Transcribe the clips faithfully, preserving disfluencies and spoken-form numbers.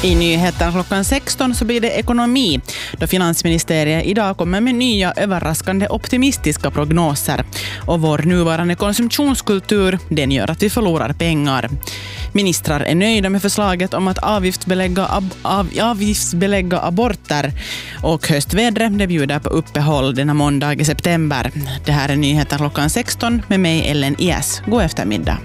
I nyheterna klockan sexton så blir det ekonomi, då finansministeriet idag kommer med nya överraskande optimistiska prognoser. Och vår nuvarande konsumtionskultur, den gör att vi förlorar pengar. Ministrar är nöjda med förslaget om att avgiftsbelägga, ab- av, avgiftsbelägga aborter. Och höstvädret det bjuder på uppehåll denna måndag i september. Det här är nyheterna klockan sexton med mig Ellen Ias. God eftermiddag.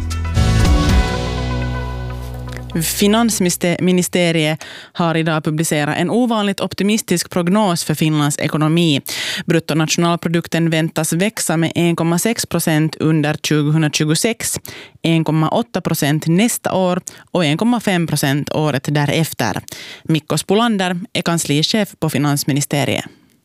Finansministeriet har idag publicerat en ovanligt optimistisk prognos för Finlands ekonomi. Bruttonationalprodukten väntas växa med en komma sex procent under tjugohundratjugosex, en komma åtta procent nästa år och en komma fem procent året därefter. Mikko Spolander är kanslichef på Finansministeriet.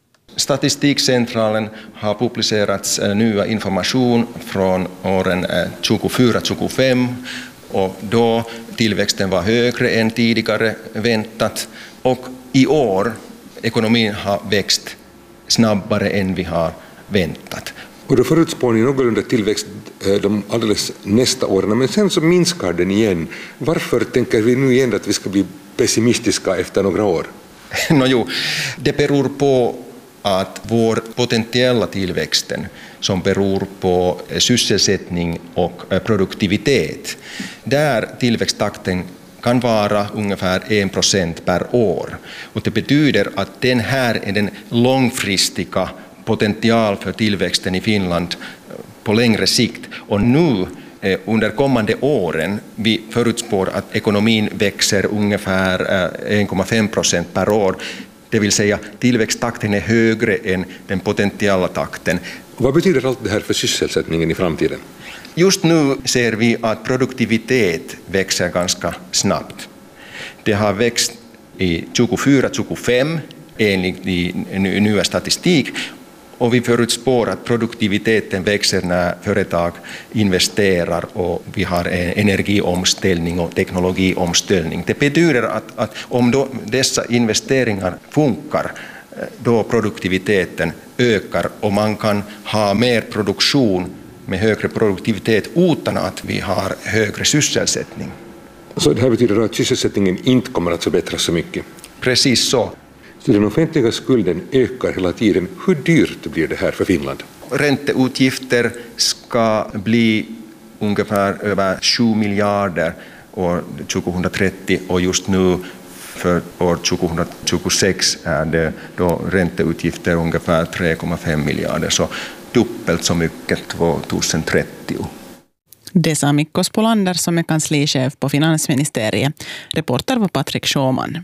Statistikcentralen har publicerat nya information från åren tjugofyra tjugofem och då tillväxten var högre än tidigare väntat, och i år ekonomin har växt snabbare än vi har väntat. Och då förutspår ni någorlunda tillväxt de alldeles nästa åren, men sen så minskar den igen. Varför tänker vi nu igen att vi ska bli pessimistiska efter några år? No, jo, det beror på att vår potentiella tillväxten som beror på sysselsättning och produktivitet, där tillväxttakten kan vara ungefär en procent per år. Och det betyder att den här är den långfristiga potential för tillväxten i Finland på längre sikt. Och nu under kommande åren vi förutspår att ekonomin växer ungefär en komma fem procent per år. Det vill säga tillväxttakten är högre än den potentiella takten. Vad betyder allt det här för sysselsättningen i framtiden? Just nu ser vi att produktivitet växer ganska snabbt. Det har växt i tjugofyra tjugofem enligt nya statistik, och vi förutspår att produktiviteten växer när företag investerar och vi har en energiomställning och teknologiomställning. Det betyder att, att om då dessa investeringar funkar, då produktiviteten ökar och man kan ha mer produktion med högre produktivitet utan att vi har högre sysselsättning. Så det här betyder att sysselsättningen inte kommer att förbättras så mycket? Precis så. Så den offentliga skulden ökar hela tiden. Hur dyrt blir det här för Finland? Ränteutgifter ska bli ungefär över sju miljarder år tjugohundratrettio, och just nu för år tjugohundratjugosex är det då ränteutgifter ungefär tre komma fem miljarder, så dubbelt så mycket tjugohundratrettio. Det sa Mikko Spolander som är kanslichef på Finansministeriet. Reporter var Patrik Sjöman.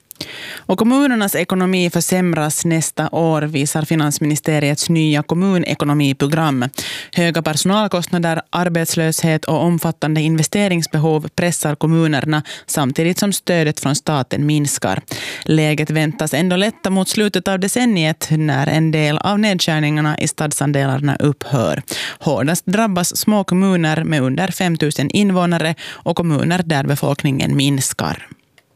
Och kommunernas ekonomi försämras nästa år, visar Finansministeriets nya kommunekonomiprogram. Höga personalkostnader, arbetslöshet och omfattande investeringsbehov pressar kommunerna samtidigt som stödet från staten minskar. Läget väntas ändå lätta mot slutet av decenniet när en del av nedskärningarna i stadsandelarna upphör. Hårdast drabbas små kommuner med under fem tusen invånare och kommuner där befolkningen minskar.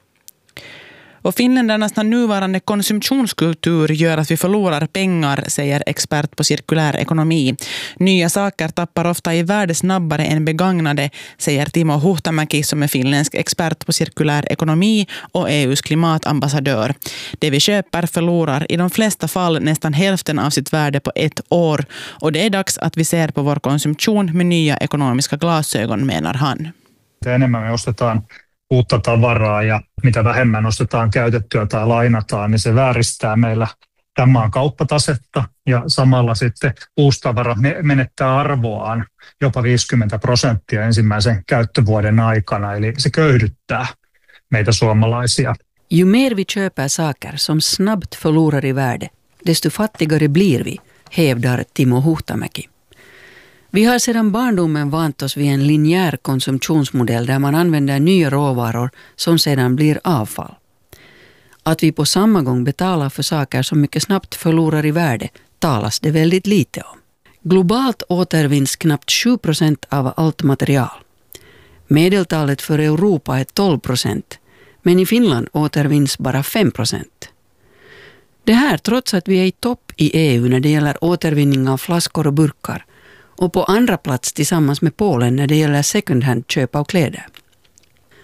Och finländarnas nuvarande konsumtionskultur gör att vi förlorar pengar, säger expert på cirkulär ekonomi. Nya saker tappar ofta i värde snabbare än begagnade, säger Timo Huhtamäki som är finländsk expert på cirkulär ekonomi och E U:s klimatambassadör. Det vi köper förlorar i de flesta fall nästan hälften av sitt värde på ett år, och det är dags att vi ser på vår konsumtion med nya ekonomiska glasögon, menar han. Det enemmän me ostetaan uutta tavaraa ja mitä vähemmän ostetaan käytettyä tai lainataan, niin se vääristää meillä tämän maan kauppatasetta, ja samalla sitten uusi tavara menettää arvoaan jopa viisikymmentä prosenttia ensimmäisen käyttövuoden aikana, eli se köyhdyttää meitä suomalaisia. Ju mer vi köper saker som snabbt förlorar i värde, desto fattigare blir vi, hävdar Timo Huhtamäki. Vi har sedan barndomen vant oss vid en linjär konsumtionsmodell där man använder nya råvaror som sedan blir avfall. Att vi på samma gång betalar för saker som mycket snabbt förlorar i värde talas det väldigt lite om. Globalt återvinns knappt sju procent av allt material. Medeltalet för Europa är tolv procent, men i Finland återvinns bara fem procent. Det här trots att vi är i topp i E U när det gäller återvinning av flaskor och burkar, och på andra plats tillsammans med Polen när det gäller second hand köp av kläder.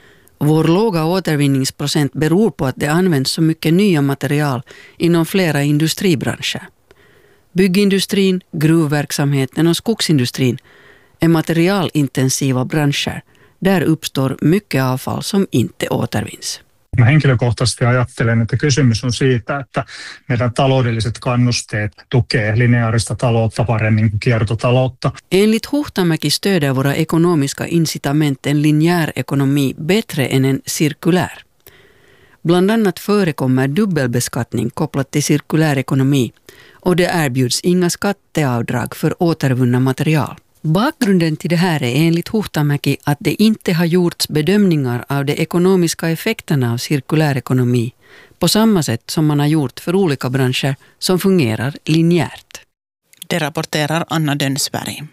Vår låga återvinningsprocent beror på att det används så mycket nya material inom flera industribranscher. Byggindustrin, gruvverksamheten och skogsindustrin är materialintensiva branscher. Där uppstår mycket avfall som inte återvinns. Mä henkilökohtaisesti ajattelen, että kysymys on siitä, että meidän taloudelliset kannusteet tukee lineaarista taloutta paremmin kuin kiertotaloutta. Enligt Huhtamäki stöder våra ekonomiska incitament en linjär ekonomi bättre än en cirkulär. Bland annat förekommer dubbelbeskattning kopplat till cirkulär ekonomi och det erbjuds inga skatteavdrag för återvunna material. Bakgrunden till det här är enligt Huhtamäki att det inte har gjorts bedömningar av de ekonomiska effekterna av cirkulär ekonomi på samma sätt som man har gjort för olika branscher som fungerar linjärt. Det rapporterar Anna Dönsberg.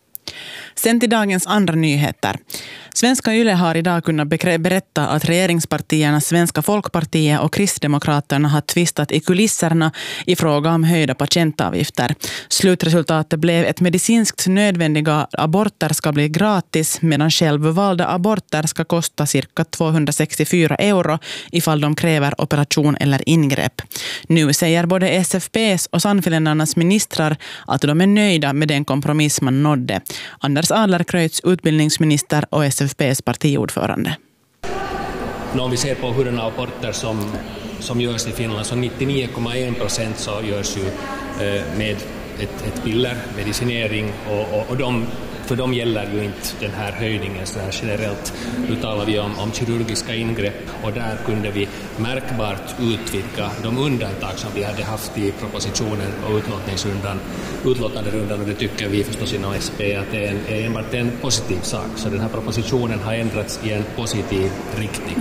Sen till dagens andra nyheter. Svenska Yle har idag kunnat berätta att regeringspartierna Svenska Folkpartiet och Kristdemokraterna har tvistat i kulisserna i fråga om höjda patientavgifter. Slutresultatet blev ett medicinskt nödvändiga aborter ska bli gratis medan självvalda aborter ska kosta cirka tvåhundrasextiofyra euro ifall de kräver operation eller ingrepp. Nu säger både S F P:s och Sannfinländarnas ministrar att de är nöjda med den kompromiss man nådde. Anders Adlercreutz, utbildningsminister och S F P:s partiordförande. Om vi ser på hurdana aborter som, som görs i Finland så nittionio komma en procent så görs ju eh, med ett, ett piller, medicinering och, och, och de, för dem gäller ju inte den här höjningen så här generellt. Nu talar vi om, om kirurgiska ingrepp och där kunde vi märkbart utvidga de undantag som vi hade haft i propositionen och utlåtningsrundan, utlåtanderundan och det tycker vi förstås inom S P att det är, en, är enbart en positiv sak. Så den här propositionen har ändrats i en positiv riktning.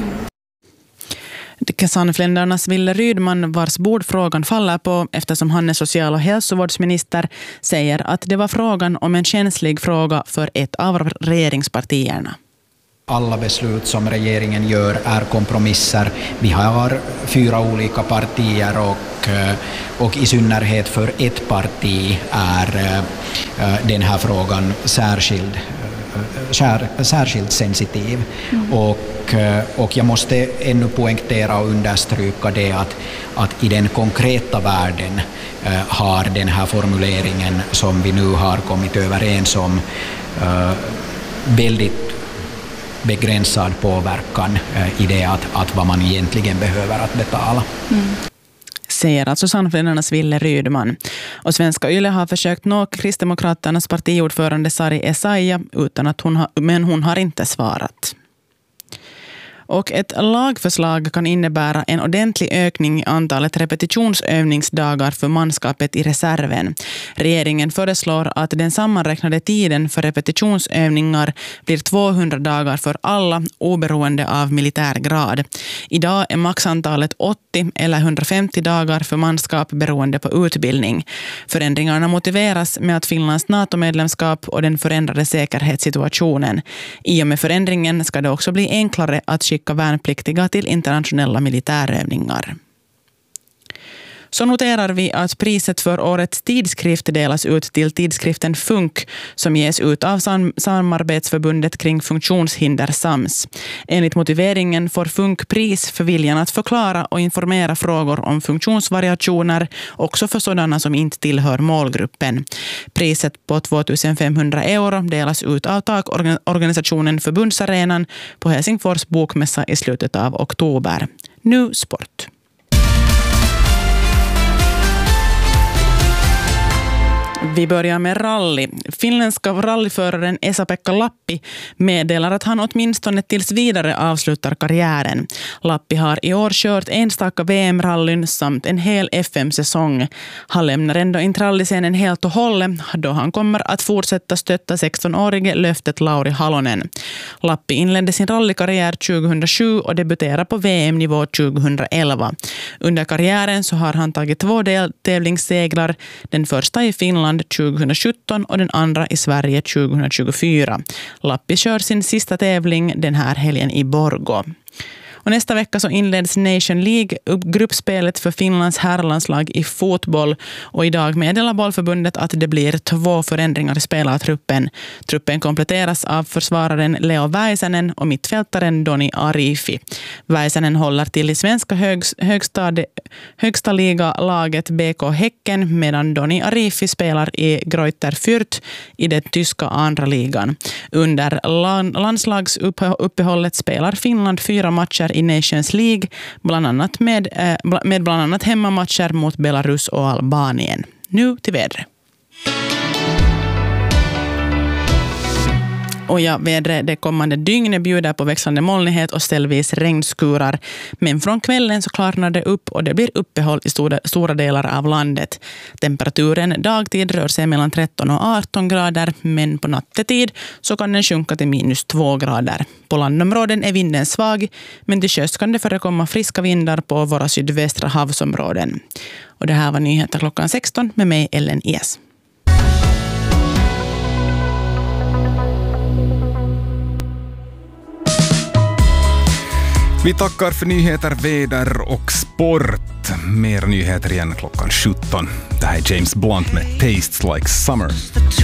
Sannfinländarnas Ville Rydman, vars bord frågan faller på eftersom han är social- och hälsovårdsminister, säger att det var frågan om en känslig fråga för ett av regeringspartierna. Alla beslut som regeringen gör är kompromisser. Vi har fyra olika partier och, och i synnerhet för ett parti är den här frågan särskild. Sär, särskilt sensitiv mm. och, och jag måste ännu poängtera och understryka det att, att i den konkreta världen äh, har den här formuleringen som vi nu har kommit överens om äh, väldigt begränsad påverkan äh, i det att, att vad man egentligen behöver att betala. Mm. Säger alltså Sannfinländarnas Ville Rydman. Och Svenska Yle har försökt nå Kristdemokraternas partiordförande Sari Essayah utan att hon har, men hon har inte svarat. Och ett lagförslag kan innebära en ordentlig ökning i antalet repetitionsövningsdagar för manskapet i reserven. Regeringen föreslår att den sammanräknade tiden för repetitionsövningar blir tvåhundra dagar för alla oberoende av militärgrad. Idag är maxantalet åttio eller hundrafemtio dagar för manskap beroende på utbildning. Förändringarna motiveras med att Finlands NATO-medlemskap och den förändrade säkerhetssituationen. I och med förändringen ska det också bli enklare att skicka värnpliktiga till internationella militärövningar. Så noterar vi att priset för årets tidskrift delas ut till tidskriften Funk som ges ut av sam- samarbetsförbundet kring funktionshinder SAMS. Enligt motiveringen får Funk pris för viljan att förklara och informera frågor om funktionsvariationer också för sådana som inte tillhör målgruppen. Priset på tvåtusenfemhundra euro delas ut av takorganisationen Förbundsarenan på Helsingfors bokmässa i slutet av oktober. Nu sport. Vi börjar med rally. Finländska rallyföraren Esa-Pekka Lappi meddelar att han åtminstone tills vidare avslutar karriären. Lappi har i år kört enstaka V M-rallyn samt en hel F M-säsong. Han lämnar ändå inte rallyscenen helt och hållet då han kommer att fortsätta stötta sexton-årige löftet Lauri Halonen. Lappi inledde sin rallykarriär tjugohundrasju och debuterade på V M-nivå tjugohundraelva. Under karriären så har han tagit två tävlingssegrar, den första i Finland tjugohundrasjutton och den andra i Sverige tjugohundratjugofyra. Lappi kör sin sista tävling den här helgen i Borgå. Och nästa vecka så inleds Nation League, gruppspelet för Finlands herrlandslag i fotboll. Och idag meddelar bollförbundet att det blir två förändringar i spelartruppen. Truppen kompletteras av försvararen Leo Väisänen och mittfältaren Doni Arifi. Väisänen håller till i svenska högs, högsta, högsta liga-laget B K Häcken, medan Doni Arifi spelar i Greuther Fürth i den tyska andra ligan. Under landslagsuppehållet spelar Finland fyra matcher i Nations League, bland annat med, med bland annat hemmamatcher mot Belarus och Albanien. Nu till vädret. Och ja, vädret det kommande dygnet bjuder på växlande molnighet och ställvis regnskurar. Men från kvällen så klarnar det upp och det blir uppehåll i stora, stora delar av landet. Temperaturen dagtid rör sig mellan tretton och arton grader, men på nattetid så kan den sjunka till minus två grader. På landområden är vinden svag, men till sjöss kan det förekomma friska vindar på våra sydvästra havsområden. Och det här var nyheter klockan sexton med mig Ellen Ies. Vi tackar för nyheter, väder och sport. Mer nyheter igen klockan sjutton. Det här är James Blunt med Tastes Like Summer.